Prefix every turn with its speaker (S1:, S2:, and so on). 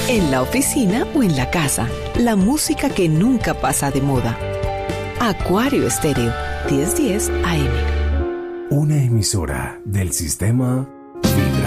S1: en la oficina o en la casa. La música que nunca pasa de moda. Acuario Estéreo, 1010 AM.
S2: Una emisora del sistema